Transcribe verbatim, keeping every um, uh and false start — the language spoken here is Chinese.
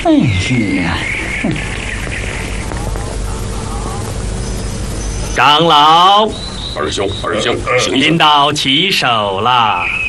哎呀！ 长老， 二师兄，二师兄，醒一领醒！ 导起手了。